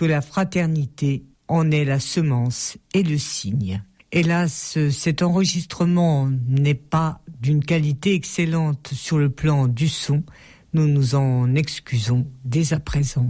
que la fraternité en est la semence et le signe. Hélas, cet enregistrement n'est pas d'une qualité excellente sur le plan du son. Nous nous en excusons dès à présent.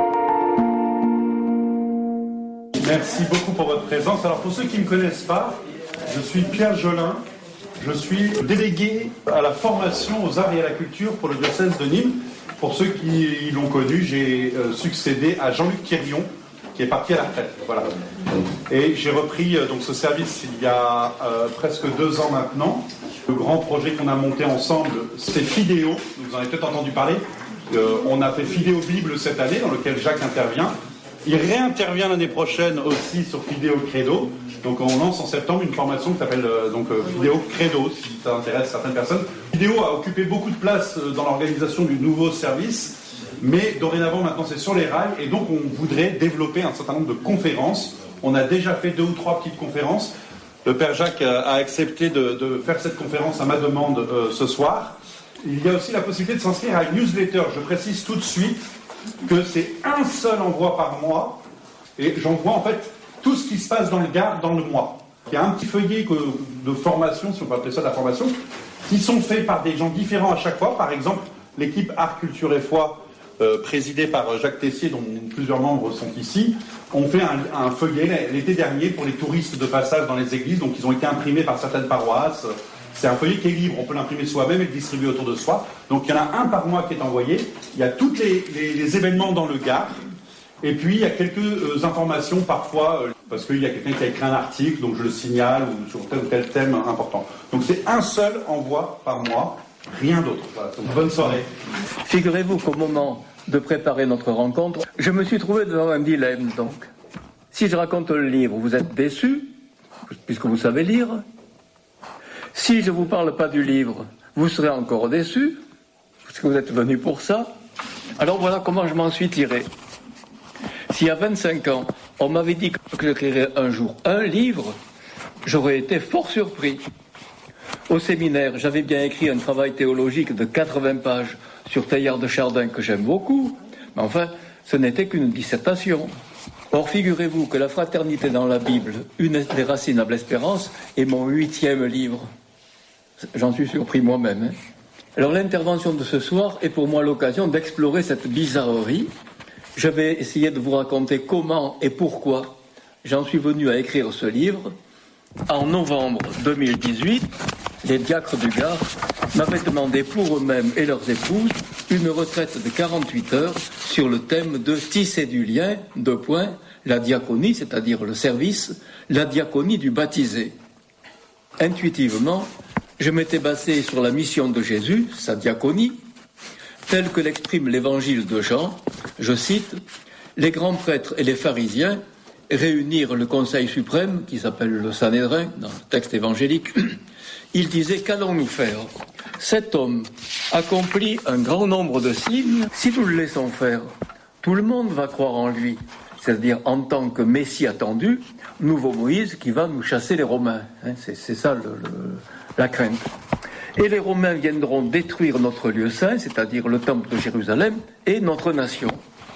Merci beaucoup pour votre présence. Alors pour ceux qui ne me connaissent pas, je suis Pierre Jolin. Je suis délégué à la formation aux arts et à la culture pour le diocèse de Nîmes. Pour ceux qui l'ont connu, j'ai succédé à Jean-Luc Quirion, qui est parti à la retraite. Voilà. Et j'ai repris donc ce service il y a presque 2 ans maintenant. Le grand projet qu'on a monté ensemble, c'est Fidéo. Vous en avez peut-être entendu parler. On a fait Fidéo Bible cette année, dans lequel Jacques intervient. Il réintervient l'année prochaine aussi sur Fidéo Credo. Donc on lance en septembre une formation qui s'appelle Fidéo Credo, si ça intéresse certaines personnes. Fidéo a occupé beaucoup de place dans l'organisation du nouveau service, mais dorénavant maintenant c'est sur les rails, et donc on voudrait développer un certain nombre de conférences. On a déjà fait 2 ou 3 petites conférences. Le Père Jacques a accepté de faire cette conférence à ma demande ce soir. Il y a aussi la possibilité de s'inscrire à une newsletter. Je précise tout de suite que c'est un seul envoi par mois, et j'envoie en fait tout ce qui se passe dans le Gard dans le mois. Il y a un petit feuillet de formation, si on peut appeler ça de la formation, qui sont faits par des gens différents à chaque fois. Par exemple, l'équipe Art, Culture et Foi, présidée par Jacques Tessier, dont plusieurs membres sont ici, ont fait un feuillet l'été dernier pour les touristes de passage dans les églises, donc ils ont été imprimés par certaines paroisses. C'est un feuillet qui est libre, on peut l'imprimer soi-même et le distribuer autour de soi. Donc il y en a un par mois qui est envoyé. Il y a tous les événements dans le Gard. Et puis il y a quelques informations parfois, parce qu'il y a quelqu'un qui a écrit un article, donc je le signale, ou sur tel ou tel thème important. Donc c'est un seul envoi par mois, rien d'autre. Voilà, donc bonne soirée. Figurez-vous qu'au moment de préparer notre rencontre, je me suis trouvé devant un dilemme donc. Si je raconte le livre, vous êtes déçus, puisque vous savez lire. Si je ne vous parle pas du livre, vous serez encore déçus, parce que vous êtes venus pour ça. Alors voilà comment je m'en suis tiré. S'il y a 25 ans, on m'avait dit que j'écrirais un jour un livre, j'aurais été fort surpris. Au séminaire, j'avais bien écrit un travail théologique de 80 pages sur Teilhard de Chardin, que j'aime beaucoup, mais enfin, ce n'était qu'une dissertation. Or, figurez-vous que la fraternité dans la Bible, une des racines à l'espérance, est mon 8e livre. J'en suis surpris moi-même. Alors l'intervention de ce soir est pour moi l'occasion d'explorer cette bizarrerie. Je vais essayer de vous raconter comment et pourquoi j'en suis venu à écrire ce livre. En novembre 2018, les diacres du Gard m'avaient demandé pour eux-mêmes et leurs épouses une retraite de 48 heures sur le thème de tisser du lien, la diaconie, c'est-à-dire le service, la diaconie du baptisé. Intuitivement, je m'étais basé sur la mission de Jésus, sa diaconie, telle que l'exprime l'évangile de Jean. Je cite, « Les grands prêtres et les pharisiens réunirent le conseil suprême, qui s'appelle le Sanhédrin, dans le texte évangélique. Ils disaient, qu'allons-nous faire ? Cet homme accomplit un grand nombre de signes. Si nous le laissons faire, tout le monde va croire en lui. C'est-à-dire en tant que Messie attendu, nouveau Moïse qui va nous chasser les Romains. C'est ça la crainte. Et les Romains viendront détruire notre lieu saint, c'est-à-dire le temple de Jérusalem, et notre nation.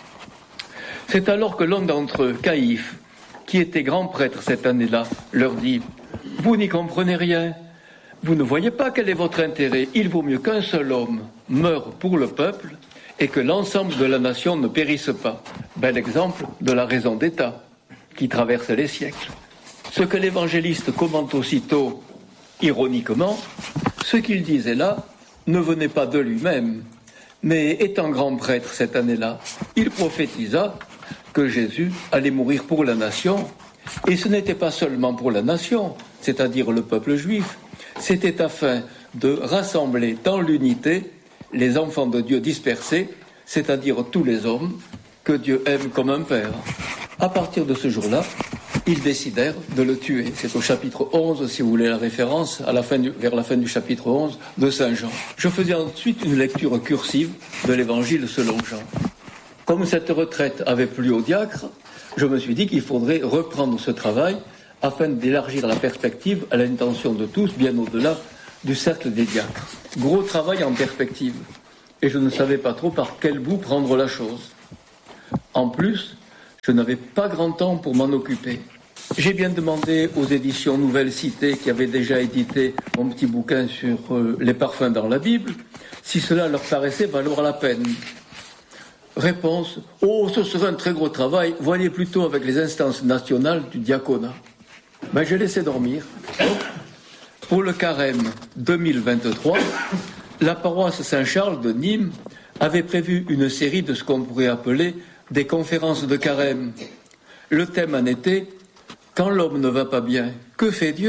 C'est alors que l'un d'entre eux, Caïphe, qui était grand prêtre cette année-là, leur dit « Vous n'y comprenez rien. Vous ne voyez pas quel est votre intérêt. Il vaut mieux qu'un seul homme meure pour le peuple et que l'ensemble de la nation ne périsse pas. » Bel exemple de la raison d'État qui traverse les siècles. Ce que l'évangéliste commente aussitôt, ironiquement, ce qu'il disait là ne venait pas de lui-même, mais étant grand prêtre cette année-là, il prophétisa que Jésus allait mourir pour la nation, et ce n'était pas seulement pour la nation, c'est-à-dire le peuple juif, c'était afin de rassembler dans l'unité les enfants de Dieu dispersés, c'est-à-dire tous les hommes que Dieu aime comme un père. À partir de ce jour-là, ils décidèrent de le tuer. C'est au chapitre 11, si vous voulez la référence, vers la fin du chapitre 11 de Saint Jean. Je faisais ensuite une lecture cursive de l'évangile selon Jean. Comme cette retraite avait plu aux diacres, je me suis dit qu'il faudrait reprendre ce travail afin d'élargir la perspective à l'intention de tous, bien au-delà du cercle des diacres. Gros travail en perspective. Et je ne savais pas trop par quel bout prendre la chose. En plus, Je n'avais pas grand temps pour m'en occuper. J'ai bien demandé aux éditions Nouvelle Cité, qui avaient déjà édité mon petit bouquin sur les parfums dans la Bible, si cela leur paraissait valoir la peine. Réponse, ce serait un très gros travail, voyez plutôt avec les instances nationales du diaconat. J'ai laissé dormir. Pour le carême 2023, la paroisse Saint-Charles de Nîmes avait prévu une série de ce qu'on pourrait appeler des conférences de carême. Le thème en était « Quand l'homme ne va pas bien, que fait Dieu ?»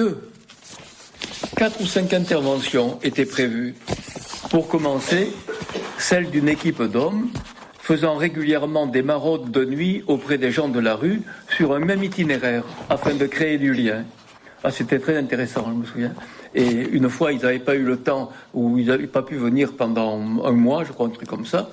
4 ou 5 interventions étaient prévues. Pour commencer, celle d'une équipe d'hommes faisant régulièrement des maraudes de nuit auprès des gens de la rue sur un même itinéraire afin de créer du lien. C'était très intéressant, je me souviens. Et une fois, ils n'avaient pas eu le temps, ou ils n'avaient pas pu venir pendant un mois, je crois, un truc comme ça.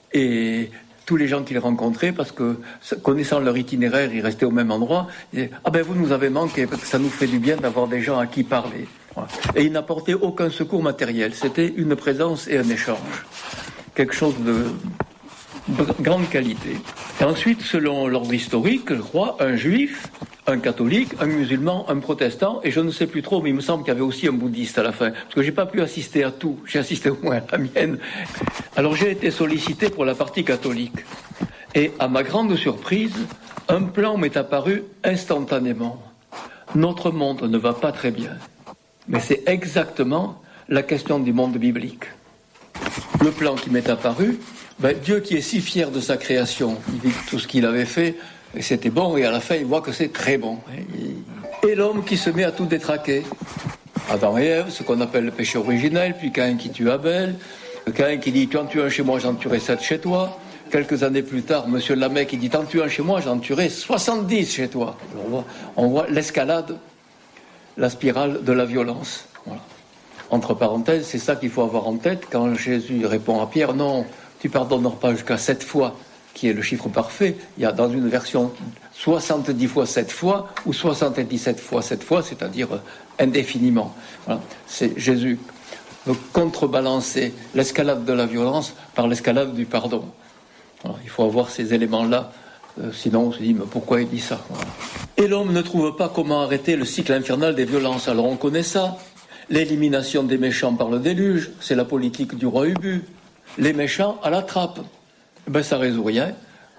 Et tous les gens qu'ils rencontraient, parce que connaissant leur itinéraire, ils restaient au même endroit, ils disaient « Ah ben vous nous avez manqué, parce que ça nous fait du bien d'avoir des gens à qui parler. » Voilà. Et ils n'apportaient aucun secours matériel. C'était une présence et un échange. Quelque chose de grande qualité. Et ensuite, selon l'ordre historique, je crois, un juif, un catholique, un musulman, un protestant, et je ne sais plus trop, mais il me semble qu'il y avait aussi un bouddhiste à la fin, parce que j'ai pas pu assister à tout, j'ai assisté au moins à la mienne. Alors j'ai été sollicité pour la partie catholique, et à ma grande surprise, un plan m'est apparu instantanément. Notre monde ne va pas très bien, mais c'est exactement la question du monde biblique. Le plan qui m'est apparu, Dieu qui est si fier de sa création, il dit que tout ce qu'il avait fait, et c'était bon, et à la fin, il voit que c'est très bon. Et l'homme qui se met à tout détraquer. Adam et Ève, ce qu'on appelle le péché originel, puis Caïn qui tue Abel, Caïn qui dit « Tu en tues un chez moi, j'en tuerai 7 chez toi ». Quelques années plus tard, monsieur Lamech qui dit « T'en tues un chez moi, j'en tuerai 70 chez toi ». On voit l'escalade, la spirale de la violence. Voilà. Entre parenthèses, c'est ça qu'il faut avoir en tête quand Jésus répond à Pierre « Non, tu pardonneras pas jusqu'à 7 fois ». Qui est le chiffre parfait, il y a dans une version 70 fois 7 fois ou 77 fois 7 fois, c'est-à-dire indéfiniment. Voilà. C'est Jésus veut contrebalancer l'escalade de la violence par l'escalade du pardon. Voilà. Il faut avoir ces éléments-là, sinon on se dit mais pourquoi il dit ça? Voilà. Et l'homme ne trouve pas comment arrêter le cycle infernal des violences. Alors on connaît ça. L'élimination des méchants par le déluge, c'est la politique du roi Ubu. Les méchants à la trappe. Ça résout rien.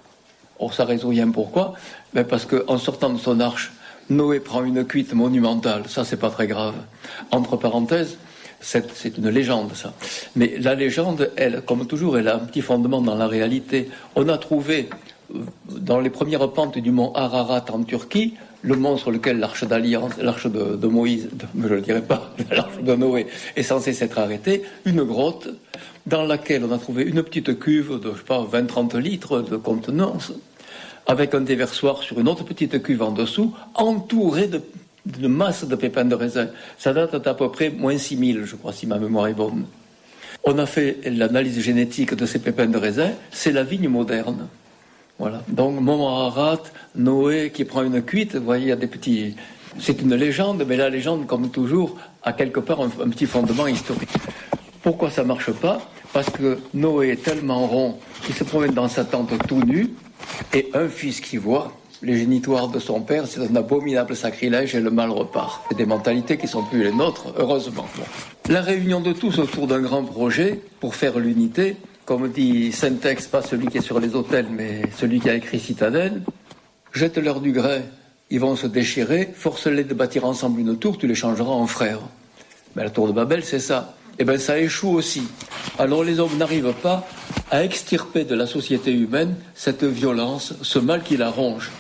Ça résout rien pourquoi? Parce qu'en sortant de son arche, Noé prend une cuite monumentale. Ça, c'est pas très grave. Entre parenthèses, c'est une légende, ça. Mais la légende, elle, comme toujours, elle a un petit fondement dans la réalité. On a trouvé, dans les premières pentes du mont Ararat en Turquie, le mont sur lequel l'arche d'alliance, l'arche de Moïse, je ne le dirai pas, l'arche de Noé est censée s'être arrêtée, une grotte dans laquelle on a trouvé une petite cuve de, 20-30 litres de contenance, avec un déversoir sur une autre petite cuve en dessous, entourée d'une masse de pépins de raisin. Ça date d'à peu près moins 6000, je crois, si ma mémoire est bonne. On a fait l'analyse génétique de ces pépins de raisin, c'est la vigne moderne. Voilà. Donc, Mont Ararat, Noé qui prend une cuite, vous voyez, il y a des petits... C'est une légende, mais la légende, comme toujours, a quelque part un petit fondement historique. Pourquoi ça ne marche pas? Parce que Noé est tellement rond qu'il se promène dans sa tente tout nu, et un fils qui voit les génitoires de son père, c'est un abominable sacrilège et le mal repart. C'est des mentalités qui ne sont plus les nôtres, heureusement. La réunion de tous autour d'un grand projet pour faire l'unité, comme dit Saint-Ex, pas celui qui est sur les autels, mais celui qui a écrit Citadelle, jette-leur du grain, ils vont se déchirer, force-les de bâtir ensemble une tour, tu les changeras en frères. Mais la tour de Babel, c'est ça. Eh bien, ça échoue aussi. Alors les hommes n'arrivent pas à extirper de la société humaine cette violence, ce mal qui la ronge.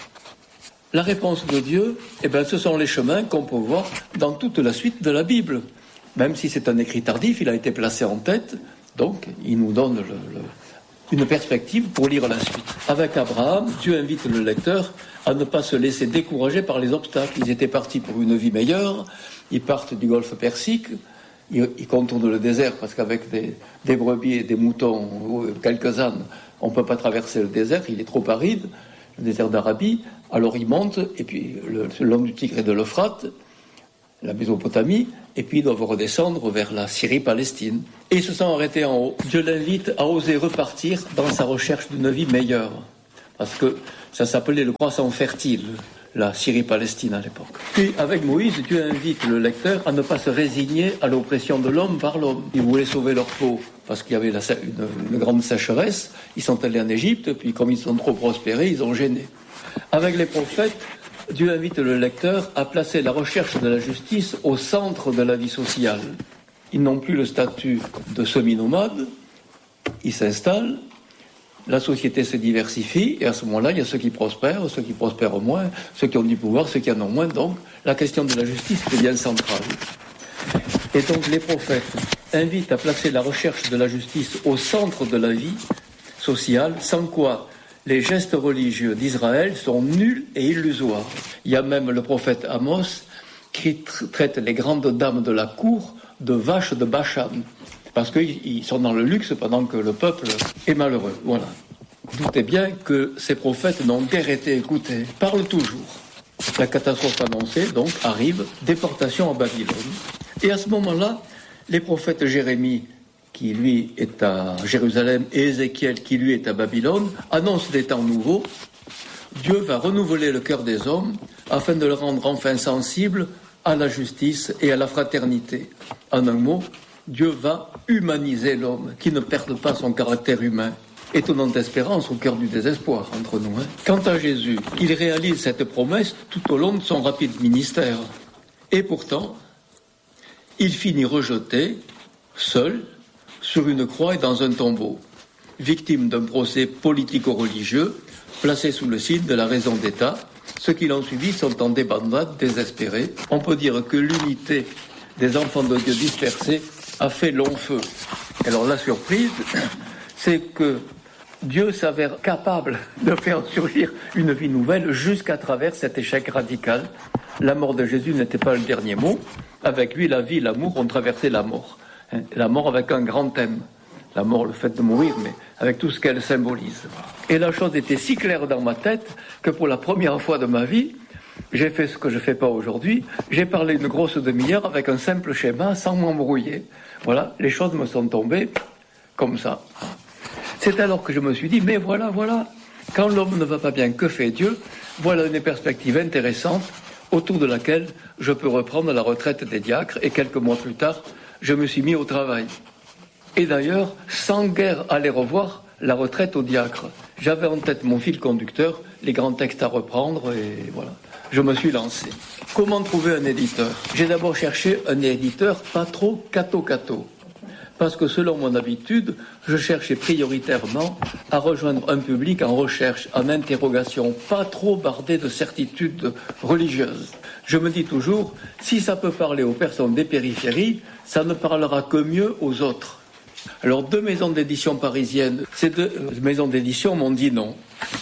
La réponse de Dieu, eh bien, ce sont les chemins qu'on peut voir dans toute la suite de la Bible. Même si c'est un écrit tardif, il a été placé en tête, donc il nous donne une perspective pour lire la suite. Avec Abraham, Dieu invite le lecteur à ne pas se laisser décourager par les obstacles. Ils étaient partis pour une vie meilleure, ils partent du golfe Persique, ils contournent le désert parce qu'avec des brebis et des moutons ou quelques ânes, on ne peut pas traverser le désert, il est trop aride, le désert d'Arabie. Alors ils montent, et puis le long du Tigre et de l'Euphrate, la Mésopotamie, et puis ils doivent redescendre vers la Syrie-Palestine. Et ils se sont arrêtés en haut. Dieu l'invite à oser repartir dans sa recherche d'une vie meilleure. parce que ça s'appelait le croissant fertile, la Syrie-Palestine à l'époque. Puis avec Moïse, Dieu invite le lecteur à ne pas se résigner à l'oppression de l'homme par l'homme. Ils voulaient sauver leur peau parce qu'il y avait une grande sécheresse. Ils sont allés en Égypte, puis comme ils sont trop prospérés, ils ont gêné. Avec les prophètes, Dieu invite le lecteur à placer la recherche de la justice au centre de la vie sociale. Ils n'ont plus le statut de semi-nomades, ils s'installent, la société se diversifie, et à ce moment-là, il y a ceux qui prospèrent moins, ceux qui ont du pouvoir, ceux qui en ont moins. Donc, la question de la justice devient centrale. Et donc, les prophètes invitent à placer la recherche de la justice au centre de la vie sociale, sans quoi les gestes religieux d'Israël sont nuls et illusoires. Il y a même le prophète Amos qui traite les grandes dames de la cour de vaches de Bachan, parce qu'ils sont dans le luxe pendant que le peuple est malheureux. Voilà. Doutez bien que ces prophètes n'ont guère été écoutés, parlent toujours. La catastrophe annoncée, donc, arrive, déportation à Babylone. Et à ce moment-là, les prophètes Jérémie, qui lui est à Jérusalem, et Ézéchiel, qui lui est à Babylone, annoncent des temps nouveaux. Dieu va renouveler le cœur des hommes afin de le rendre enfin sensible à la justice et à la fraternité. En un mot, Dieu va humaniser l'homme, qui ne perde pas son caractère humain. Étonnante espérance au cœur du désespoir entre nous. Quant à Jésus, il réalise cette promesse tout au long de son rapide ministère. Et pourtant, il finit rejeté, seul, sur une croix et dans un tombeau, victime d'un procès politico-religieux, placé sous le signe de la raison d'État. Ceux qui l'ont suivi sont en débandade, désespérés. On peut dire que l'unité des enfants de Dieu dispersés a fait long feu. Alors la surprise, c'est que Dieu s'avère capable de faire surgir une vie nouvelle jusqu'à travers cet échec radical. La mort de Jésus n'était pas le dernier mot. Avec lui, la vie et l'amour ont traversé la mort. La mort avec un grand thème. La mort, le fait de mourir, mais avec tout ce qu'elle symbolise. Et la chose était si claire dans ma tête que pour la première fois de ma vie, j'ai fait ce que je ne fais pas aujourd'hui. J'ai parlé une grosse demi-heure avec un simple schéma sans m'embrouiller. Voilà, les choses me sont tombées comme ça. C'est alors que je me suis dit, mais voilà, quand l'homme ne va pas bien, que fait Dieu? Voilà une perspective intéressante autour de laquelle je peux reprendre la retraite des diacres. Et quelques mois plus tard, je me suis mis au travail. Et d'ailleurs, sans guère aller revoir la retraite aux diacres. J'avais en tête mon fil conducteur, les grands textes à reprendre, et voilà. Je me suis lancé. Comment trouver un éditeur? J'ai d'abord cherché un éditeur pas trop catho-catho. Parce que selon mon habitude, je cherchais prioritairement à rejoindre un public en recherche, en interrogation, pas trop bardé de certitudes religieuses. Je me dis toujours, si ça peut parler aux personnes des périphéries, ça ne parlera que mieux aux autres. Alors, 2 maisons d'édition parisiennes, ces 2 maisons d'édition m'ont dit non.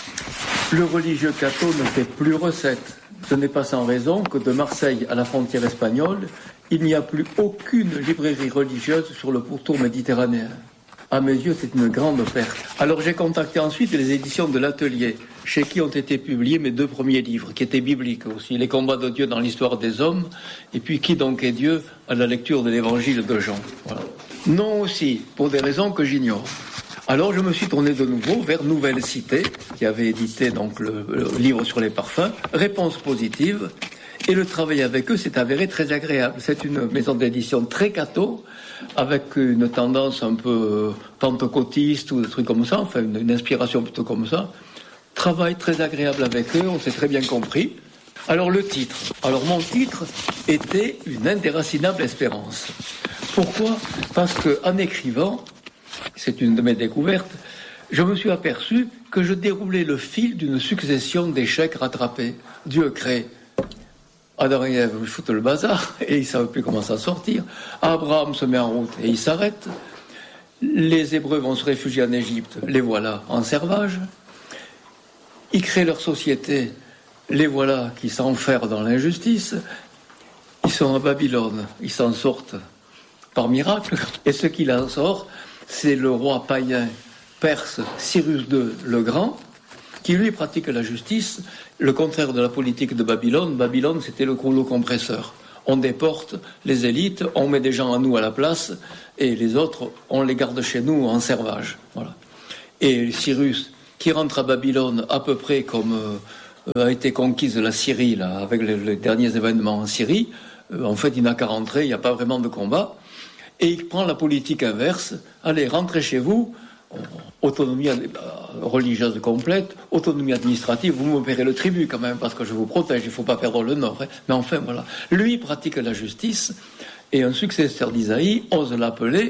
Le religieux catho ne fait plus recette. Ce n'est pas sans raison que de Marseille à la frontière espagnole, il n'y a plus aucune librairie religieuse sur le pourtour méditerranéen. À mes yeux, c'est une grande perte. Alors j'ai contacté ensuite les éditions de l'Atelier, chez qui ont été publiés mes 2 premiers livres, qui étaient bibliques aussi, Les combats de Dieu dans l'histoire des hommes, et puis Qui donc est Dieu à la lecture de l'évangile de Jean. Voilà. Non aussi, pour des raisons que j'ignore. Alors je me suis tourné de nouveau vers Nouvelle Cité, qui avait édité donc le livre sur les parfums, réponse positive, et le travail avec eux s'est avéré très agréable. C'est une maison d'édition très catho, avec une tendance un peu pentecôtiste ou des trucs comme ça, enfin une inspiration plutôt comme ça. Travail très agréable avec eux, on s'est très bien compris. Alors le titre. Alors mon titre était Une indéracinable espérance. Pourquoi? Parce qu'en écrivant, c'est une de mes découvertes, je me suis aperçu que je déroulais le fil d'une succession d'échecs rattrapés. Dieu crée. Adam et Ève foutent le bazar et ils ne savent plus comment s'en sortir. Abraham se met en route et il s'arrête. Les Hébreux vont se réfugier en Égypte, les voilà en servage. Ils créent leur société, les voilà qui s'enferment dans l'injustice. Ils sont à Babylone, ils s'en sortent par miracle. Et ce qui en sort, c'est le roi païen perse Cyrus II le Grand, qui lui pratique la justice, le contraire de la politique de Babylone. Babylone, c'était le rouleau compresseur. On déporte les élites, on met des gens à nous à la place, et les autres, on les garde chez nous en servage. Voilà. Et Cyrus, qui rentre à Babylone à peu près comme a été conquise la Syrie, là, avec les derniers événements en Syrie. En fait, il n'a qu'à rentrer, il n'y a pas vraiment de combat. Et il prend la politique inverse. Allez, rentrez chez vous, autonomie religieuse complète, autonomie administrative, vous me paierez le tribut quand même, parce que je vous protège, il ne faut pas perdre le nord. Hein. Mais enfin, voilà. Lui pratique la justice, et un successeur d'Isaïe ose l'appeler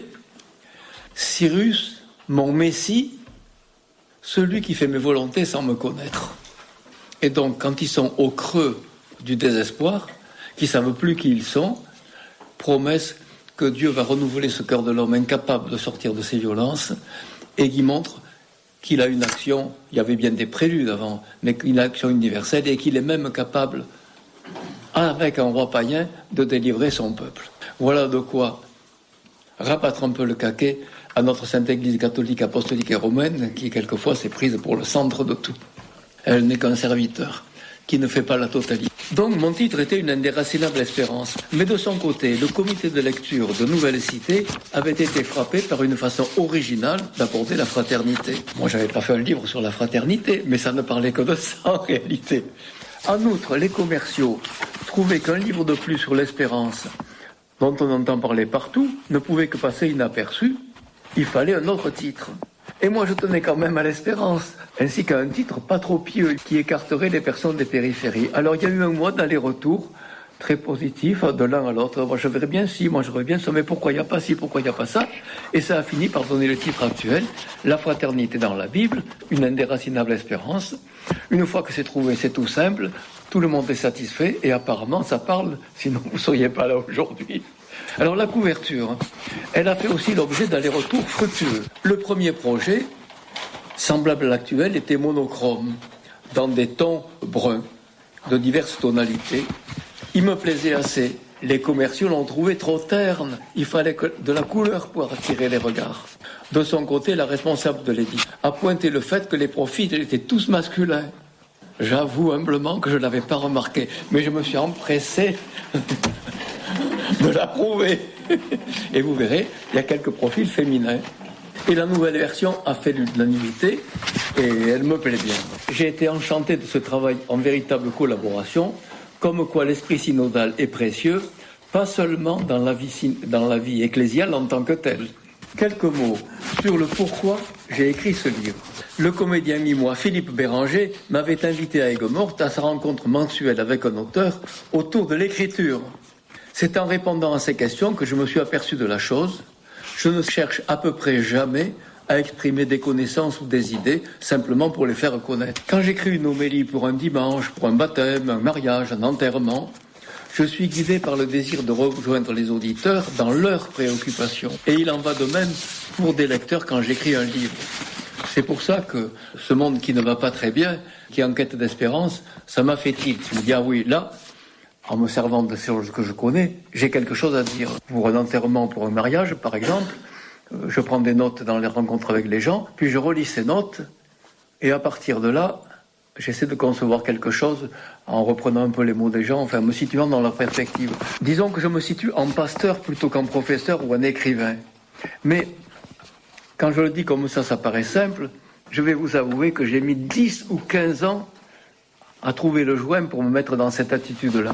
Cyrus, mon Messie, celui qui fait mes volontés sans me connaître. Et donc, quand ils sont au creux du désespoir, qui ne savent plus qui ils sont, promesse que Dieu va renouveler ce cœur de l'homme incapable de sortir de ses violences, et qui montre qu'il a une action, il y avait bien des préludes avant, mais une action universelle, et qu'il est même capable, avec un roi païen, de délivrer son peuple. Voilà de quoi rabattre un peu le caquet à notre Sainte Église catholique, apostolique et romaine, qui quelquefois s'est prise pour le centre de tout. Elle n'est qu'un serviteur, qui ne fait pas la totalité. Donc mon titre était une indéracinable espérance. Mais de son côté, le comité de lecture de Nouvelle Cité avait été frappé par une façon originale d'aborder la fraternité. Moi, j'avais pas fait un livre sur la fraternité, mais ça ne parlait que de ça en réalité. En outre, les commerciaux trouvaient qu'un livre de plus sur l'espérance, dont on entend parler partout, ne pouvait que passer inaperçu. Il fallait un autre titre. Et moi, je tenais quand même à l'espérance, ainsi qu'à un titre pas trop pieux qui écarterait les personnes des périphéries. Alors, il y a eu un mois d'aller-retour très positif de l'un à l'autre. Moi, je verrais bien ci, moi, je verrais bien ça, mais pourquoi il n'y a pas ci, pourquoi il n'y a pas ça? Et ça a fini par donner le titre actuel, La fraternité dans la Bible, une indéracinable espérance. Une fois que c'est trouvé, c'est tout simple, tout le monde est satisfait, et apparemment, ça parle, sinon vous ne seriez pas là aujourd'hui. Alors la couverture, elle a fait aussi l'objet d'allers-retours fructueux. Le premier projet, semblable à l'actuel, était monochrome, dans des tons bruns, de diverses tonalités. Il me plaisait assez. Les commerciaux l'ont trouvé trop terne. Il fallait de la couleur pour attirer les regards. De son côté, la responsable de l'édition a pointé le fait que les profils étaient tous masculins. J'avoue humblement que je ne l'avais pas remarqué, mais je me suis empressé de l'approuver. Et vous verrez, il y a quelques profils féminins. Et la nouvelle version a fait l'unanimité et elle me plaît bien. J'ai été enchanté de ce travail en véritable collaboration, comme quoi l'esprit synodal est précieux, pas seulement dans la vie ecclésiale en tant que telle. Quelques mots sur le pourquoi j'ai écrit ce livre. Le comédien mimois Philippe Béranger m'avait invité à Aigues-Mortes à sa rencontre mensuelle avec un auteur autour de l'écriture. C'est en répondant à ces questions que je me suis aperçu de la chose. Je ne cherche à peu près jamais à exprimer des connaissances ou des idées simplement pour les faire connaître. Quand j'écris une homélie pour un dimanche, pour un baptême, un mariage, un enterrement, je suis guidé par le désir de rejoindre les auditeurs dans leurs préoccupations. Et il en va de même pour des lecteurs quand j'écris un livre. C'est pour ça que ce monde qui ne va pas très bien, qui est en quête d'espérance, ça m'a fait tilt. Je me dis, ah oui, là, en me servant de ces choses que je connais, j'ai quelque chose à dire. Pour un enterrement, pour un mariage, par exemple, je prends des notes dans les rencontres avec les gens, puis je relis ces notes, et à partir de là, j'essaie de concevoir quelque chose en reprenant un peu les mots des gens, enfin me situant dans leur perspective. Disons que je me situe en pasteur plutôt qu'en professeur ou en écrivain. Mais quand je le dis comme ça, ça paraît simple, je vais vous avouer que j'ai mis 10 ou 15 ans à trouver le joint pour me mettre dans cette attitude-là.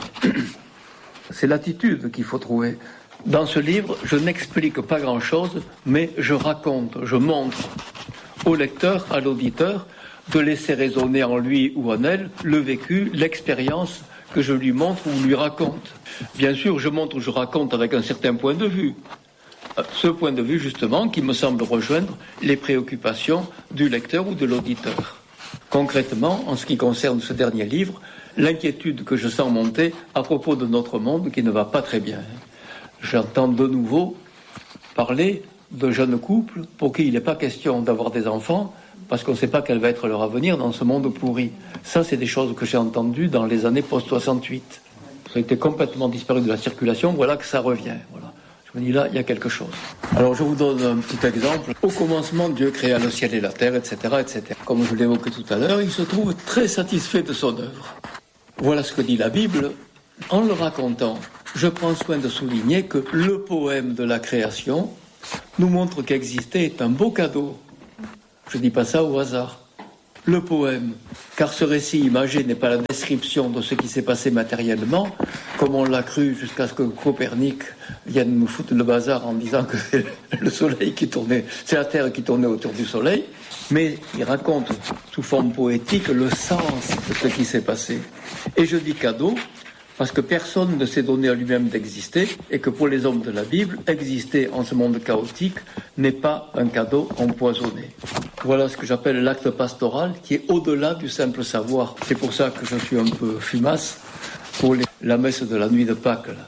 C'est l'attitude qu'il faut trouver. Dans ce livre, je n'explique pas grand-chose, mais je raconte, je montre au lecteur, à l'auditeur, de laisser résonner en lui ou en elle le vécu, l'expérience que je lui montre ou lui raconte. Bien sûr, je montre ou je raconte avec un certain point de vue. Ce point de vue, justement, qui me semble rejoindre les préoccupations du lecteur ou de l'auditeur. Concrètement, en ce qui concerne ce dernier livre, l'inquiétude que je sens monter à propos de notre monde qui ne va pas très bien. J'entends de nouveau parler de jeunes couples pour qui il n'est pas question d'avoir des enfants parce qu'on ne sait pas quel va être leur avenir dans ce monde pourri. Ça, c'est des choses que j'ai entendues dans les années post-68. Ça a été complètement disparu de la circulation, voilà que ça revient. Voilà. Je me dis là, il y a quelque chose. Alors je vous donne un petit exemple. Au commencement, Dieu créa le ciel et la terre, etc., etc. Comme je l'évoquais tout à l'heure, il se trouve très satisfait de son œuvre. Voilà ce que dit la Bible. En le racontant, je prends soin de souligner que le poème de la création nous montre qu'exister est un beau cadeau. Je ne dis pas ça au hasard. le poème, car ce récit imagé n'est pas la description de ce qui s'est passé matériellement, comme on l'a cru jusqu'à ce que Copernic vienne nous foutre le bazar en disant que c'est le soleil qui tournait, c'est la Terre qui tournait autour du soleil, mais il raconte sous forme poétique le sens de ce qui s'est passé. Et je dis cadeau, parce que personne ne s'est donné à lui-même d'exister, et que pour les hommes de la Bible, exister en ce monde chaotique n'est pas un cadeau empoisonné. Voilà ce que j'appelle l'acte pastoral, qui est au-delà du simple savoir. C'est pour ça que je suis un peu fumasse pour la messe de la nuit de Pâques. Là.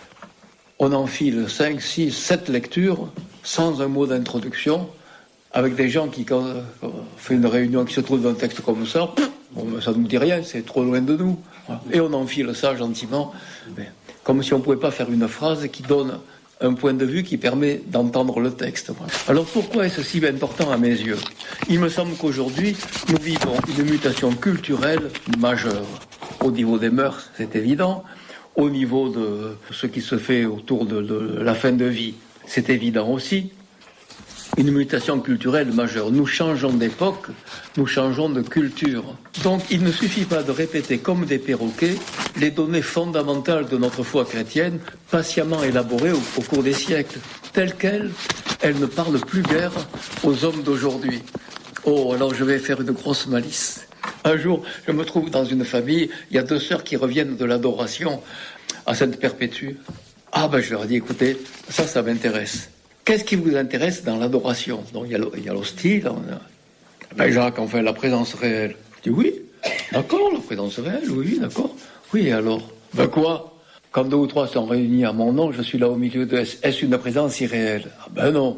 On enfile 5, 6, 7 lectures, sans un mot d'introduction, avec des gens qui, quand on fait une réunion qui se trouve dans un texte comme ça, ça ne nous dit rien, c'est trop loin de nous. Et on enfile ça gentiment, comme si on ne pouvait pas faire une phrase qui donne un point de vue qui permet d'entendre le texte. Alors pourquoi est-ce si important à mes yeux ? Il me semble qu'aujourd'hui, nous vivons une mutation culturelle majeure. Au niveau des mœurs, c'est évident. Au niveau de ce qui se fait autour de la fin de vie, c'est évident aussi. Une mutation culturelle majeure. Nous changeons d'époque, nous changeons de culture. Donc il ne suffit pas de répéter comme des perroquets les données fondamentales de notre foi chrétienne, patiemment élaborées au cours des siècles. Telles quelles, elles ne parlent plus guère aux hommes d'aujourd'hui. Oh, alors je vais faire une grosse malice. Un jour, je me trouve dans une famille, il y a 2 sœurs qui reviennent de l'adoration à Sainte Perpétue. Ah ben je leur dis, écoutez, ça m'intéresse. Qu'est-ce qui vous intéresse dans l'adoration ? Donc il y a l'hostie, ben Jacques, enfin la présence réelle. Je dis oui, d'accord, la présence réelle, oui, d'accord. Oui, alors, ben quoi ? Quand 2 ou 3 sont réunis à mon nom, je suis là au milieu de... Est-ce une présence irréelle ? Ah ben non.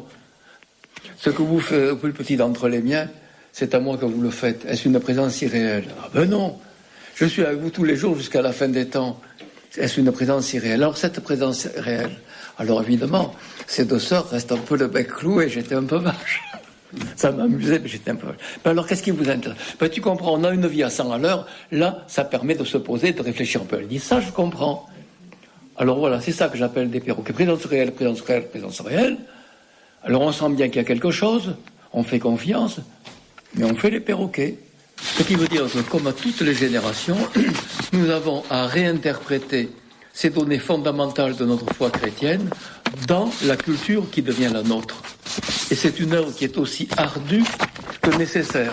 Ce que vous faites, le plus petit d'entre les miens, c'est à moi que vous le faites. Est-ce une présence irréelle ? Ah ben non. Je suis avec vous tous les jours jusqu'à la fin des temps. Est-ce une présence irréelle ? Alors cette présence réelle, alors évidemment, ces 2 sœurs restent un peu le bec cloué, j'étais un peu vache. Ça m'amusait, mais j'étais un peu vache. Ben alors qu'est-ce qui vous intéresse ? Ben tu comprends, on a une vie à 100 à l'heure, là, ça permet de se poser, de réfléchir un peu. Elle dit, ça je comprends. Alors voilà, c'est ça que j'appelle des perroquets. Présence réelle, présence réelle, présence réelle. Alors on sent bien qu'il y a quelque chose, on fait confiance, mais on fait les perroquets. Ce qui veut dire que, comme à toutes les générations, nous avons à réinterpréter ces données fondamentales de notre foi chrétienne dans la culture qui devient la nôtre. Et c'est une œuvre qui est aussi ardue que nécessaire.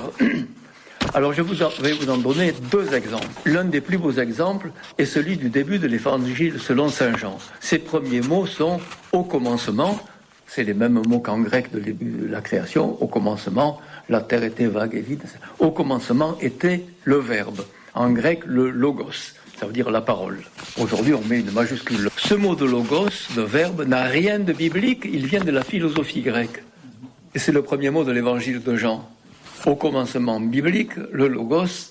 Alors je vais vous en donner 2 exemples. L'un des plus beaux exemples est celui du début de l'Évangile selon saint Jean. Ces premiers mots sont « au commencement », c'est les mêmes mots qu'en grec de début de la création. Au commencement, la terre était vague et vide. Au commencement était le verbe. En grec, le logos. Ça veut dire la parole. Aujourd'hui, on met une majuscule. Ce mot de logos, de verbe, n'a rien de biblique. Il vient de la philosophie grecque. Et c'est le premier mot de l'évangile de Jean. Au commencement biblique, le logos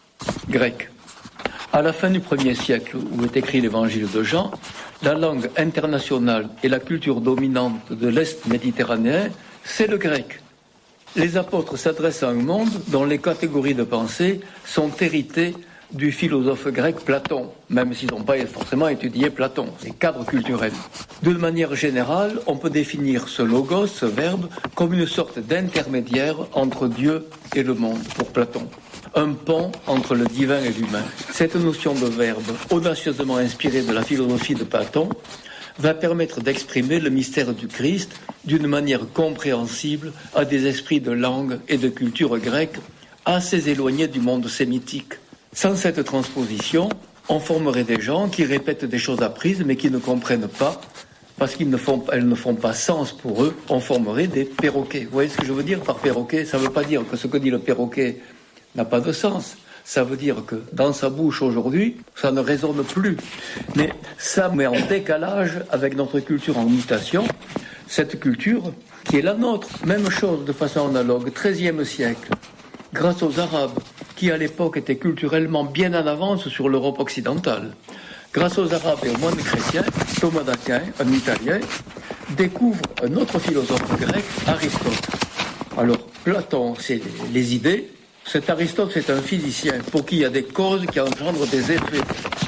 grec. À la fin du 1er siècle, où est écrit l'évangile de Jean, la langue internationale et la culture dominante de l'Est méditerranéen, c'est le grec. Les apôtres s'adressent à un monde dont les catégories de pensée sont héritées du philosophe grec Platon, même s'ils n'ont pas forcément étudié Platon, c'est cadre culturel. D'une manière générale, on peut définir ce logos, ce verbe, comme une sorte d'intermédiaire entre Dieu et le monde, pour Platon. Un pont entre le divin et l'humain. Cette notion de verbe, audacieusement inspirée de la philosophie de Platon, va permettre d'exprimer le mystère du Christ d'une manière compréhensible à des esprits de langue et de culture grecque assez éloignés du monde sémitique. Sans cette transposition, on formerait des gens qui répètent des choses apprises mais qui ne comprennent pas, parce qu'elles ne font pas sens pour eux. On formerait des perroquets. Vous voyez ce que je veux dire par perroquet ? Ça ne veut pas dire que ce que dit le perroquet n'a pas de sens. Ça veut dire que dans sa bouche aujourd'hui, ça ne résonne plus. Mais ça met en décalage avec notre culture en mutation, cette culture qui est la nôtre. Même chose de façon analogue, XIIIe siècle, grâce aux Arabes, qui à l'époque étaient culturellement bien en avance sur l'Europe occidentale. Grâce aux Arabes et aux moines chrétiens, Thomas d'Aquin, un Italien, découvre un autre philosophe grec, Aristote. Alors, Platon, c'est les idées. Cet Aristote, c'est un physicien pour qui il y a des causes qui engendrent des effets.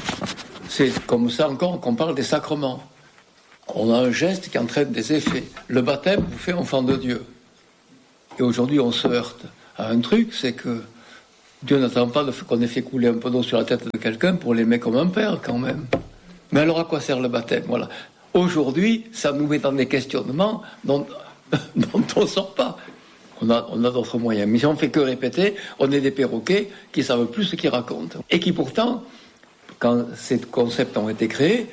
C'est comme ça encore qu'on parle des sacrements. On a un geste qui entraîne des effets. Le baptême vous fait enfant de Dieu. Et aujourd'hui, on se heurte à un truc, c'est que Dieu n'attend pas qu'on ait fait couler un peu d'eau sur la tête de quelqu'un pour l'aimer comme un père, quand même. Mais alors, à quoi sert le baptême? Voilà. Aujourd'hui, ça nous met dans des questionnements dont on ne sort pas. On a d'autres moyens. Mais si on ne fait que répéter, on est des perroquets qui ne savent plus ce qu'ils racontent. Et qui pourtant, quand ces concepts ont été créés,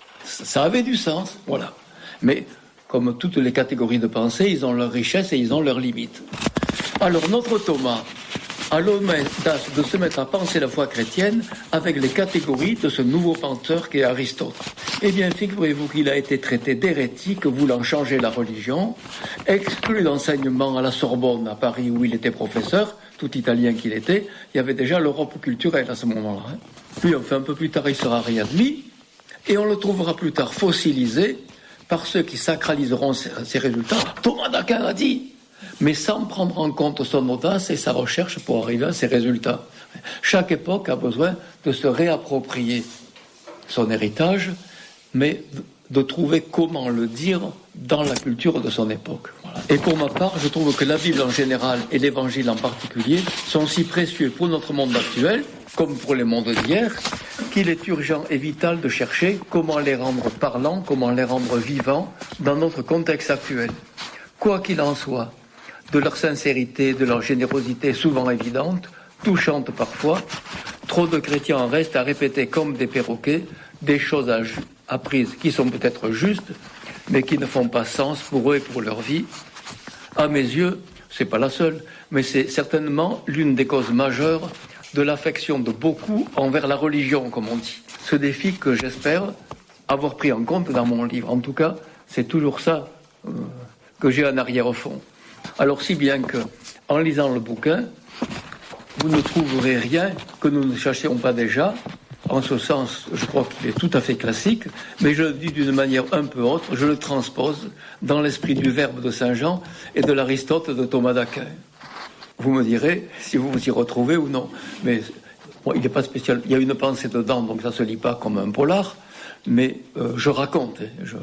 ça avait du sens. Voilà. Mais comme toutes les catégories de pensée, ils ont leur richesse et ils ont leurs limites. Alors notre Thomas a l'audace de se mettre à penser la foi chrétienne avec les catégories de ce nouveau penseur qu'est Aristote. Eh bien, figurez-vous qu'il a été traité d'hérétique voulant changer la religion, exclu d'enseignement à la Sorbonne, à Paris, où il était professeur, tout italien qu'il était. Il y avait déjà l'Europe culturelle à ce moment-là. Puis, enfin, un peu plus tard, il sera réadmis, et on le trouvera plus tard fossilisé par ceux qui sacraliseront ses résultats. Thomas d'Aquin a dit, mais sans prendre en compte son audace et sa recherche pour arriver à ses résultats. Chaque époque a besoin de se réapproprier son héritage, mais de trouver comment le dire dans la culture de son époque. Voilà. Et pour ma part, je trouve que la Bible en général et l'Évangile en particulier sont si précieux pour notre monde actuel, comme pour les mondes d'hier, qu'il est urgent et vital de chercher comment les rendre parlants, comment les rendre vivants dans notre contexte actuel. Quoi qu'il en soit, de leur sincérité, de leur générosité souvent évidente, touchante parfois, trop de chrétiens en restent à répéter comme des perroquets des choses apprises qui sont peut-être justes, mais qui ne font pas sens pour eux et pour leur vie. À mes yeux, c'est pas la seule, mais c'est certainement l'une des causes majeures de l'affection de beaucoup envers la religion, comme on dit. Ce défi que j'espère avoir pris en compte dans mon livre. En tout cas, c'est toujours ça que j'ai en arrière-fond. Alors si bien que, en lisant le bouquin, vous ne trouverez rien que nous ne cherchions pas déjà. En ce sens, je crois qu'il est tout à fait classique, mais je le dis d'une manière un peu autre, je le transpose dans l'esprit du Verbe de Saint Jean et de l'Aristote de Thomas d'Aquin. Vous me direz si vous vous y retrouvez ou non. Mais bon, il n'est pas spécial, il y a une pensée dedans, donc ça ne se lit pas comme un polar, mais je raconte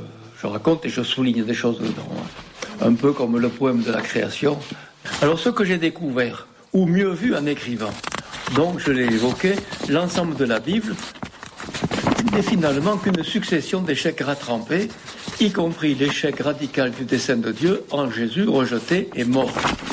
et je souligne des choses dedans. Un peu comme le poème de la création. Alors ce que j'ai découvert, ou mieux vu en écrivant, donc je l'ai évoqué, l'ensemble de la Bible n'est finalement qu'une succession d'échecs rattrapés, y compris l'échec radical du dessein de Dieu en Jésus rejeté et mort.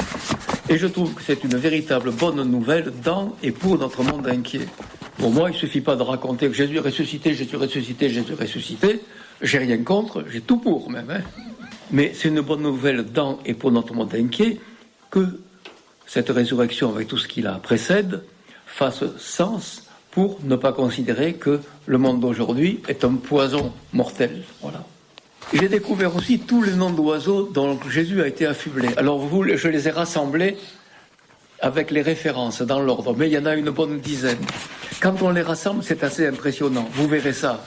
Et je trouve que c'est une véritable bonne nouvelle dans et pour notre monde inquiet. Pour moi, il ne suffit pas de raconter que Jésus est ressuscité, Jésus est ressuscité, Jésus est ressuscité. J'ai rien contre, j'ai tout pour même. Mais c'est une bonne nouvelle dans et pour notre monde inquiet que cette résurrection, avec tout ce qui la précède, fasse sens pour ne pas considérer que le monde d'aujourd'hui est un poison mortel. Voilà. J'ai découvert aussi tous les noms d'oiseaux dont Jésus a été affublé. Alors je les ai rassemblés avec les références dans l'ordre, mais il y en a une bonne dizaine. Quand on les rassemble, c'est assez impressionnant. Vous verrez ça.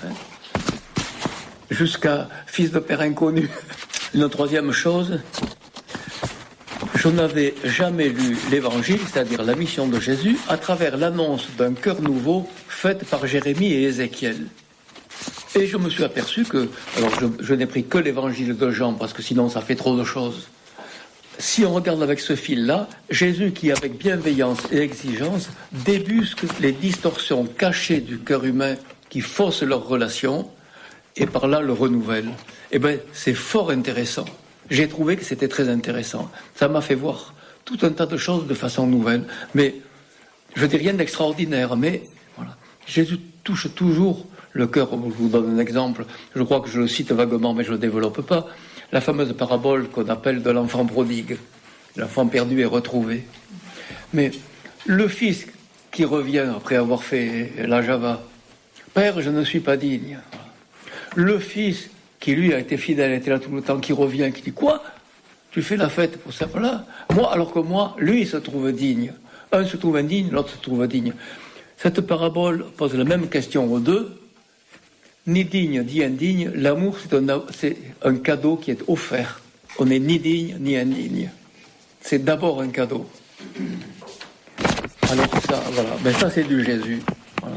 Jusqu'à fils de père inconnu. Une troisième chose, je n'avais jamais lu l'Évangile, c'est-à-dire la mission de Jésus, à travers l'annonce d'un cœur nouveau faite par Jérémie et Ézéchiel. Et je me suis aperçu que, alors je n'ai pris que l'Évangile de Jean, parce que sinon ça fait trop de choses. Si on regarde avec ce fil-là, Jésus qui, avec bienveillance et exigence, débusque les distorsions cachées du cœur humain qui faussent leurs relations, et par là le renouvelle. Eh bien, c'est fort intéressant. J'ai trouvé que c'était très intéressant. Ça m'a fait voir tout un tas de choses de façon nouvelle. Mais, je dis rien d'extraordinaire, mais voilà. Jésus touche toujours le cœur. Je vous donne un exemple. Je crois que je le cite vaguement, mais je ne le développe pas. La fameuse parabole qu'on appelle de l'enfant prodigue. L'enfant perdu et retrouvé. Mais le fils qui revient après avoir fait la Java. Père, je ne suis pas digne. Le fils qui lui a été fidèle, était là tout le temps, qui revient, qui dit quoi? Tu fais la fête pour ça, voilà. Moi, alors que moi, lui, il se trouve digne. Un se trouve indigne, l'autre se trouve digne. Cette parabole pose la même question aux deux. Ni digne, ni indigne. L'amour, c'est un cadeau qui est offert. On n'est ni digne, ni indigne. C'est d'abord un cadeau. Alors ça, voilà. Ben ça, c'est du Jésus. Voilà.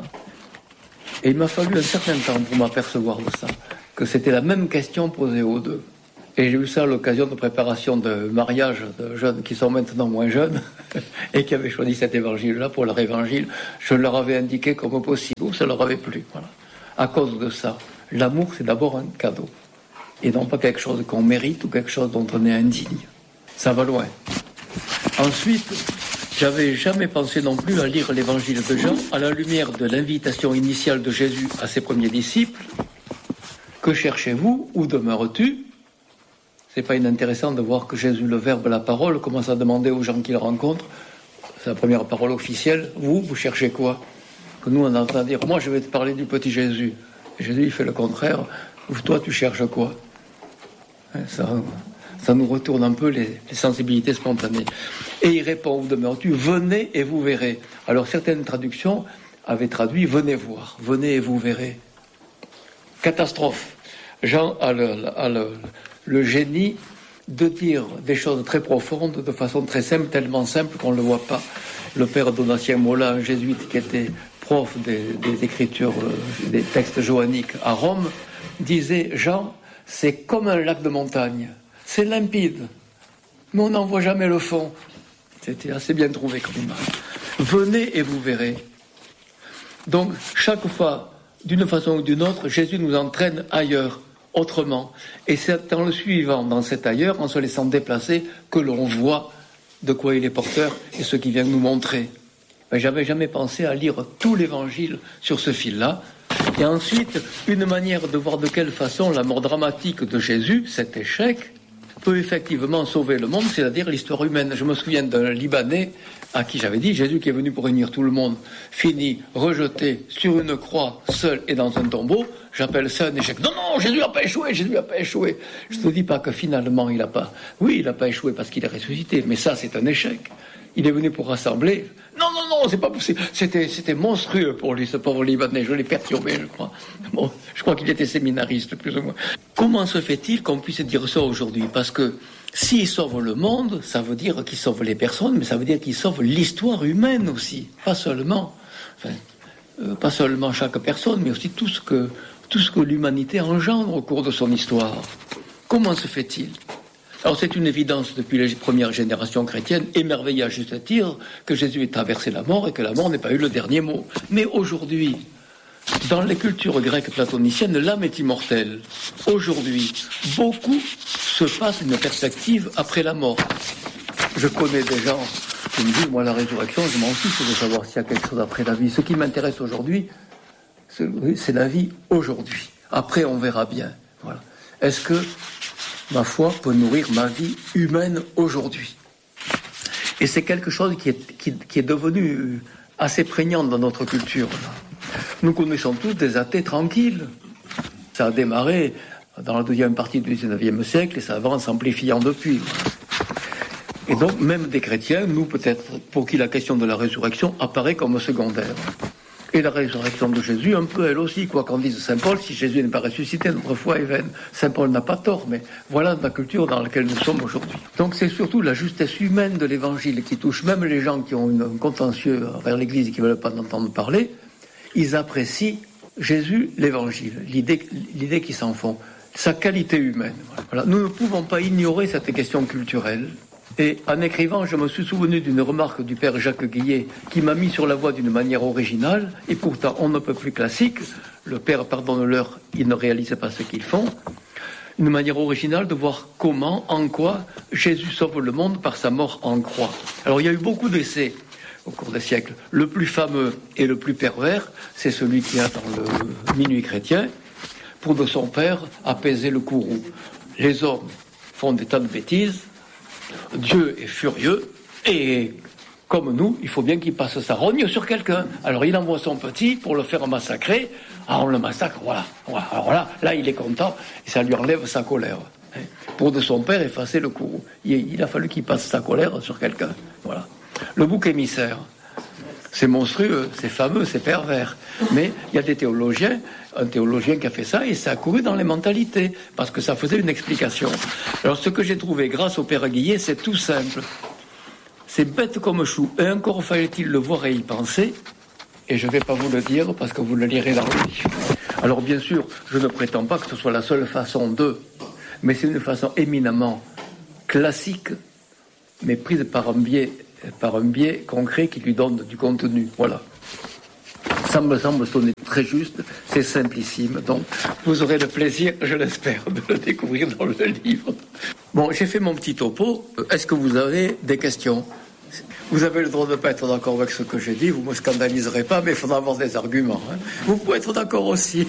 Et il m'a fallu un certain temps pour m'apercevoir de ça. Que c'était la même question posée aux deux. Et j'ai eu ça à l'occasion de préparation de mariage de jeunes qui sont maintenant moins jeunes et qui avaient choisi cet évangile-là pour leur évangile. Je leur avais indiqué comme possible, ça leur avait plu. Voilà. À cause de ça, l'amour, c'est d'abord un cadeau. Et non pas quelque chose qu'on mérite ou quelque chose dont on est indigne. Ça va loin. Ensuite, j'avais jamais pensé non plus à lire l'évangile de Jean à la lumière de l'invitation initiale de Jésus à ses premiers disciples. Que cherchez-vous? Où demeures-tu? C'est pas inintéressant de voir que Jésus, le Verbe, la parole, commence à demander aux gens qu'il rencontre. C'est la première parole officielle. Vous cherchez quoi? Que nous, on entend dire, moi, je vais te parler du petit Jésus. Et Jésus, il fait le contraire. Toi, tu cherches quoi? Ça nous retourne un peu les sensibilités spontanées. Et il répond, où demeures-tu? Venez et vous verrez. Alors, certaines traductions avaient traduit, venez voir, venez et vous verrez. Catastrophe. Jean a le génie de dire des choses très profondes de façon très simple, tellement simple qu'on ne le voit pas. Le père Donatien Mola, un jésuite qui était prof des écritures, des textes johanniques à Rome, disait, Jean, c'est comme un lac de montagne, c'est limpide, mais on n'en voit jamais le fond. C'était assez bien trouvé comme image. Venez et vous verrez. Donc, chaque fois, d'une façon ou d'une autre, Jésus nous entraîne ailleurs, autrement. Et c'est en le suivant dans cet ailleurs, en se laissant déplacer, que l'on voit de quoi il est porteur et ce qu'il vient nous montrer. Mais j'avais jamais pensé à lire tout l'évangile sur ce fil-là. Et ensuite, une manière de voir de quelle façon la mort dramatique de Jésus, cet échec, peut effectivement sauver le monde, c'est-à-dire l'histoire humaine. Je me souviens d'un Libanais à qui j'avais dit, Jésus qui est venu pour réunir tout le monde, fini, rejeté sur une croix, seul et dans un tombeau, j'appelle ça un échec. Non, Jésus n'a pas échoué, Jésus n'a pas échoué. Je ne te dis pas que finalement il n'a pas... Oui, il n'a pas échoué parce qu'il est ressuscité, mais ça c'est un échec. Il est venu pour rassembler. Non, c'est pas possible. C'était monstrueux pour lui, ce pauvre Libanais. Je l'ai perturbé, je crois. Bon, je crois qu'il était séminariste, plus ou moins. Comment se fait-il qu'on puisse dire ça aujourd'hui? Parce que s'il sauve le monde, ça veut dire qu'il sauve les personnes, mais ça veut dire qu'il sauve l'histoire humaine aussi. Pas seulement chaque personne, mais aussi tout ce que l'humanité engendre au cours de son histoire. Comment se fait-il? Alors c'est une évidence depuis les premières générations chrétiennes, émerveillées à juste titre, que Jésus ait traversé la mort et que la mort n'ait pas eu le dernier mot. Mais aujourd'hui, dans les cultures grecques platoniciennes, l'âme est immortelle. Aujourd'hui, beaucoup se passent une perspective après la mort. Je connais des gens qui me disent, moi la résurrection, je m'en fiche de savoir s'il y a quelque chose après la vie. Ce qui m'intéresse aujourd'hui, c'est la vie aujourd'hui. Après, on verra bien. Voilà. Est-ce que ma foi peut nourrir ma vie humaine aujourd'hui? Et c'est quelque chose qui est devenu assez prégnant dans notre culture. Nous connaissons tous des athées tranquilles. Ça a démarré dans la deuxième partie du XIXe siècle et ça va en s'amplifiant depuis. Et donc, même des chrétiens, nous peut-être, pour qui la question de la résurrection apparaît comme secondaire. Et la résurrection de Jésus, un peu elle aussi, quoi qu'en dise Saint Paul, si Jésus n'est pas ressuscité, notre foi est vaine. Saint Paul n'a pas tort, mais voilà la culture dans laquelle nous sommes aujourd'hui. Donc c'est surtout la justesse humaine de l'Évangile qui touche même les gens qui ont un contentieux envers l'Église et qui ne veulent pas en entendre parler. Ils apprécient Jésus, l'Évangile, l'idée qui s'en font, sa qualité humaine. Voilà. Nous ne pouvons pas ignorer cette question culturelle. Et en écrivant, je me suis souvenu d'une remarque du père Jacques Guillet qui m'a mis sur la voie d'une manière originale, et pourtant on ne peut plus classique. Le père, pardonne-leur, ils ne réalisent pas ce qu'ils font. Une manière originale de voir comment, en quoi, Jésus sauve le monde par sa mort en croix. Alors il y a eu beaucoup d'essais au cours des siècles. Le plus fameux et le plus pervers, c'est celui qu'il y a dans le Minuit chrétien, pour de son père apaiser le courroux. Les hommes font des tas de bêtises, Dieu est furieux, et comme nous, il faut bien qu'il passe sa rogne sur quelqu'un. Alors il envoie son petit pour le faire massacrer. Ah, on le massacre, voilà. Alors là, il est content, et ça lui enlève sa colère. Pour de son père effacer le courroux. Il a fallu qu'il passe sa colère sur quelqu'un. Voilà. Le bouc émissaire, c'est monstrueux, c'est fameux, c'est pervers. Mais il y a des théologiens, un théologien qui a fait ça, et ça a couru dans les mentalités, parce que ça faisait une explication. Alors ce que j'ai trouvé grâce au père Guillet, c'est tout simple. C'est bête comme chou, et encore fallait-il le voir et y penser, et je ne vais pas vous le dire, parce que vous le lirez dans le livre. Alors bien sûr, je ne prétends pas que ce soit la seule façon de... mais c'est une façon éminemment classique, mais prise par un biais concret qui lui donne du contenu. Voilà. Ça me semble sonner très juste, c'est simplissime, donc vous aurez le plaisir, je l'espère, de le découvrir dans le livre. Bon, j'ai fait mon petit topo. Est-ce que vous avez des questions ? Vous avez le droit de ne pas être d'accord avec ce que j'ai dit, vous ne me scandaliserez pas, mais il faudra avoir des arguments. Hein. Vous pouvez être d'accord aussi.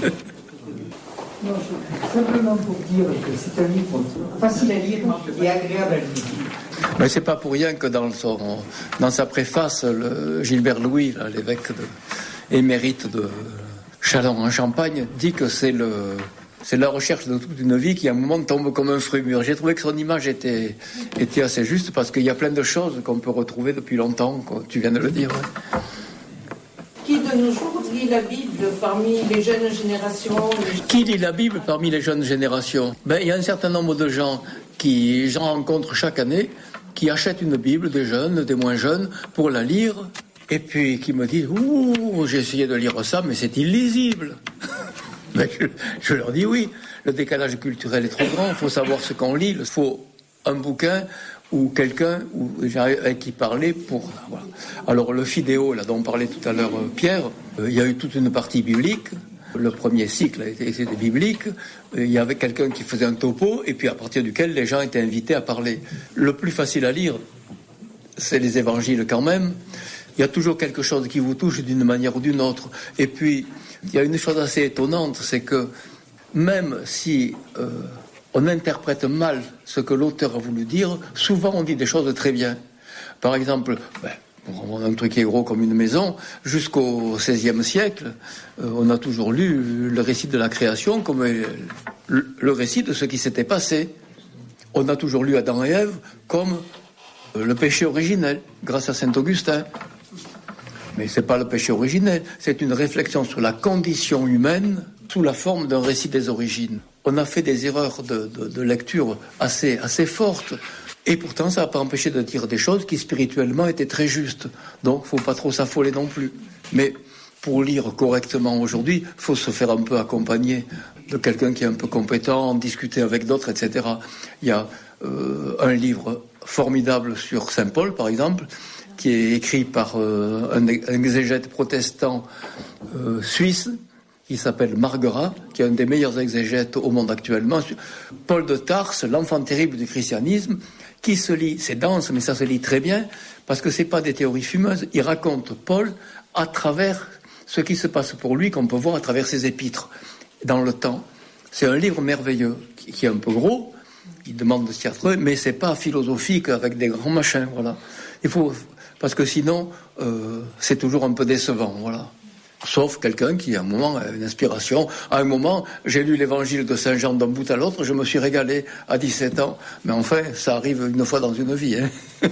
Non, simplement pour dire que c'est un livre facile à lire et agréable à lire. Mais c'est pas pour rien que dans sa préface, Gilbert Louis, là, l'évêque émérite de Châlons en Champagne, dit que c'est la recherche de toute une vie qui à un moment tombe comme un fruit mûr. J'ai trouvé que son image était assez juste parce qu'il y a plein de choses qu'on peut retrouver depuis longtemps, comme tu viens de le dire. Ouais. Qui de nos jours lit la Bible parmi les jeunes générations? Qui lit la Bible parmi les jeunes générations? Il y a un certain nombre de gens j'en rencontre chaque année, qui achètent une Bible, des jeunes, des moins jeunes, pour la lire, et puis qui me disent « Ouh, j'ai essayé de lire ça, mais c'est illisible !» Je leur dis oui, le décalage culturel est trop grand, il faut savoir ce qu'on lit, il faut un bouquin ou quelqu'un avec qui parler pour... Voilà. Alors le Fidéo, là dont parlait tout à l'heure Pierre, il y a eu toute une partie biblique. Le premier cycle était biblique, il y avait quelqu'un qui faisait un topo, et puis à partir duquel les gens étaient invités à parler. Le plus facile à lire, c'est les évangiles quand même. Il y a toujours quelque chose qui vous touche d'une manière ou d'une autre. Et puis, il y a une chose assez étonnante, c'est que même si on interprète mal ce que l'auteur a voulu dire, souvent on dit des choses très bien. Par exemple... Pour un truc qui est gros comme une maison, jusqu'au XVIe siècle, on a toujours lu le récit de la création comme le récit de ce qui s'était passé. On a toujours lu Adam et Ève comme le péché originel, grâce à saint Augustin. Mais c'est pas le péché originel, c'est une réflexion sur la condition humaine sous la forme d'un récit des origines. On a fait des erreurs de lecture assez fortes. Et pourtant, ça n'a pas empêché de dire des choses qui spirituellement étaient très justes. Donc, il ne faut pas trop s'affoler non plus. Mais pour lire correctement aujourd'hui, il faut se faire un peu accompagner de quelqu'un qui est un peu compétent, discuter avec d'autres, etc. Il y a un livre formidable sur Saint Paul, par exemple, qui est écrit par un exégète protestant suisse, qui s'appelle Marguerat, qui est un des meilleurs exégètes au monde actuellement. Paul de Tarse, l'enfant terrible du christianisme, qui se lit, c'est dense, mais ça se lit très bien, parce que c'est pas des théories fumeuses. Il raconte Paul à travers ce qui se passe pour lui, qu'on peut voir à travers ses épîtres, dans le temps. C'est un livre merveilleux, qui est un peu gros, il demande de s'y retrouver, mais c'est pas philosophique avec des grands machins, voilà. Il faut, parce que sinon, c'est toujours un peu décevant, voilà. Sauf quelqu'un qui, à un moment, a une inspiration. À un moment, j'ai lu l'évangile de Saint Jean d'un bout à l'autre, je me suis régalé à 17 ans. Mais enfin, ça arrive une fois dans une vie. Hein.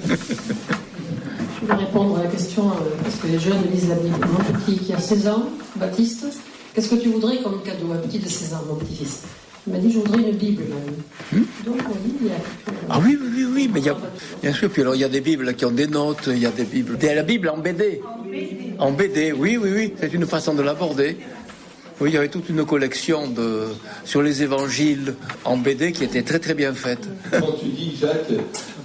Je vais répondre à la question, parce que les jeunes lisent la Bible. Mon petit qui a 16 ans, Baptiste, qu'est-ce que tu voudrais comme cadeau? Un petit de 16 ans, mon petit-fils. Il m'a dit, je voudrais une Bible. Donc, on lit, il y a... Ah oui, mais il y a... Bien sûr, puis alors il y a des Bibles qui ont des notes, il y a des Bibles... Il y a la Bible en BD. En BD, oui, c'est une façon de l'aborder. Oui, il y avait toute une collection sur les évangiles en BD qui était très très bien faite. Quand tu dis, Jacques,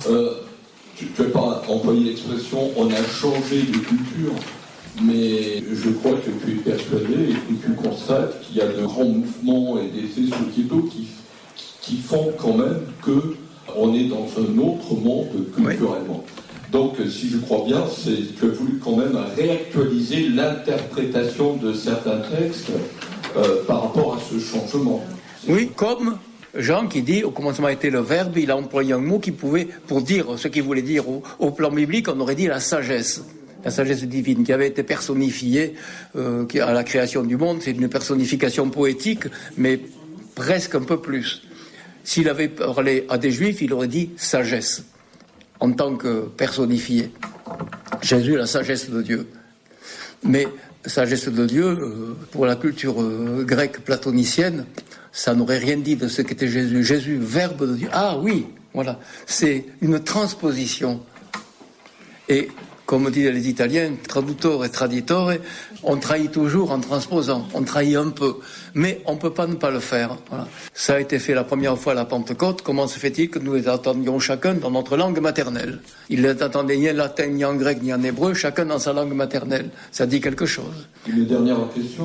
tu n'as pas employé l'expression « on a changé de culture », mais je crois que tu es persuadé et que tu constates qu'il y a de grands mouvements et des faits sociétaux qui font quand même qu'on est dans un autre monde culturellement. Oui. Donc, si je crois bien, tu as voulu quand même réactualiser l'interprétation de certains textes par rapport à ce changement. Oui, comme Jean qui dit, au commencement était le verbe, il a employé un mot qui pouvait, pour dire ce qu'il voulait dire au plan biblique, on aurait dit la sagesse divine, qui avait été personnifiée à la création du monde. C'est une personnification poétique, mais presque un peu plus. S'il avait parlé à des juifs, il aurait dit sagesse, en tant que personnifié. Jésus, la sagesse de Dieu. Mais sagesse de Dieu, pour la culture grecque platonicienne, ça n'aurait rien dit de ce qu'était Jésus. Jésus, verbe de Dieu. Ah oui, voilà. C'est une transposition. Et comme disent les Italiens, traduttore et traditore, on trahit toujours en transposant, on trahit un peu, mais on ne peut pas ne pas le faire. Voilà. Ça a été fait la première fois à la Pentecôte. Comment se fait-il que nous les attendions chacun dans notre langue maternelle? Ils ne les attendaient ni en latin, ni en grec, ni en hébreu, chacun dans sa langue maternelle. Ça dit quelque chose. Une dernière question.